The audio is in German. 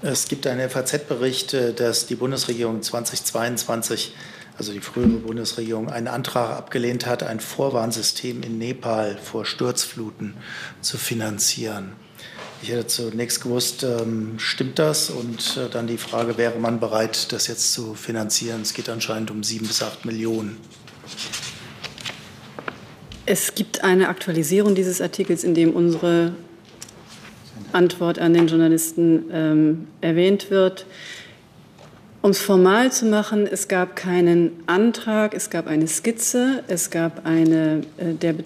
Es gibt einen FAZ-Bericht, dass die Bundesregierung 2022, also die frühere Bundesregierung, einen Antrag abgelehnt hat, ein Vorwarnsystem in Nepal vor Sturzfluten zu finanzieren. Ich hätte zunächst gewusst, stimmt das? Und dann die Frage, wäre man bereit, das jetzt zu finanzieren? Es geht anscheinend um 7 bis 8 Millionen. Es gibt eine Aktualisierung dieses Artikels, in dem unsere Antwort an den Journalisten erwähnt wird. Um es formal zu machen, es gab keinen Antrag, es gab eine Skizze, es gab der